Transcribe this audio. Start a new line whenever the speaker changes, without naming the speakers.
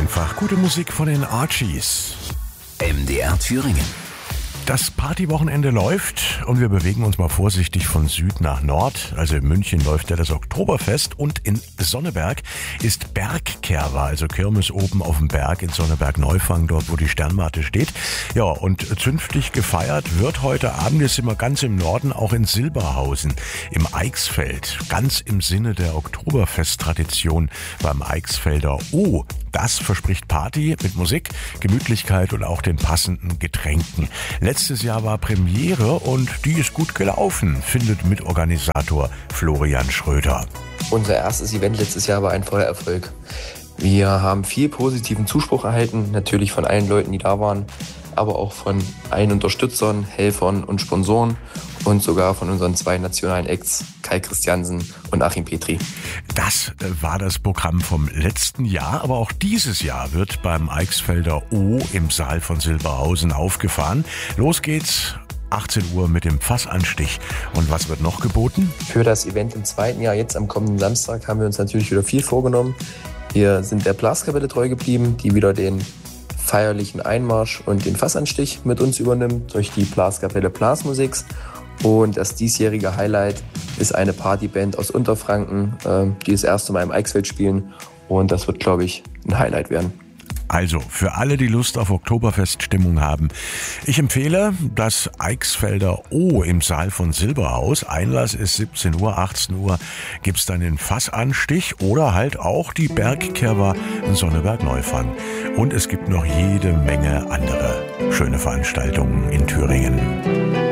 einfach. Gute Musik von den Archies.
MDR Thüringen.
Das Partywochenende läuft und wir bewegen uns mal vorsichtig von Süd nach Nord. Also in München läuft ja das Oktoberfest und in Sonneberg ist Bergkerwa, also Kirmes oben auf dem Berg in Sonneberg-Neufang, dort wo die Sternwarte steht. Ja, und zünftig gefeiert wird heute Abend, jetzt sind wir ganz im Norden, auch in Silberhausen im Eichsfeld. Ganz im Sinne der Oktoberfest-Tradition beim Eichsfelder O. Das verspricht Party mit Musik, Gemütlichkeit und auch den passenden Getränken. Letztes Jahr war Premiere und die ist gut gelaufen, findet Mitorganisator Florian Schröder.
Unser erstes Event letztes Jahr war ein voller Erfolg. Wir haben viel positiven Zuspruch erhalten, natürlich von allen Leuten, die da waren, aber auch von allen Unterstützern, Helfern und Sponsoren und sogar von unseren zwei nationalen Acts, Kai Christiansen und Achim Petri.
Das war das Programm vom letzten Jahr, aber auch dieses Jahr wird beim Eichsfelder O im Saal von Silberhausen aufgefahren. Los geht's. 18 Uhr mit dem Fassanstich. Und was wird noch geboten?
Für das Event im zweiten Jahr, jetzt am kommenden Samstag, haben wir uns natürlich wieder viel vorgenommen. Wir sind der Blaskapelle treu geblieben, die wieder den feierlichen Einmarsch und den Fassanstich mit uns übernimmt durch die Blaskapelle Blasmusiks. Und das diesjährige Highlight ist eine Partyband aus Unterfranken, die das erste Mal im Eichsfeld spielen. Und das wird, glaube ich, ein Highlight werden.
Also, für alle, die Lust auf Oktoberfeststimmung haben, ich empfehle das Eichsfelder O im Saal von Silberhaus. Einlass ist 17 Uhr, 18 Uhr gibt's dann den Fassanstich oder halt auch die Bergkerwa in Sonneberg-Neufang. Und es gibt noch jede Menge andere schöne Veranstaltungen in Thüringen.